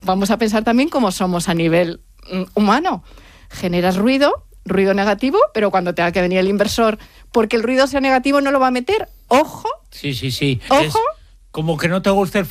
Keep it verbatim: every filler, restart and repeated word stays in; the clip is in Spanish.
vamos a pensar también cómo somos a nivel mm, humano. Generas ruido, ruido negativo, pero cuando tenga que venir el inversor porque el ruido sea negativo no lo va a meter. ¡Ojo! Sí, sí, sí. ¡Ojo! Es como que no te gusta el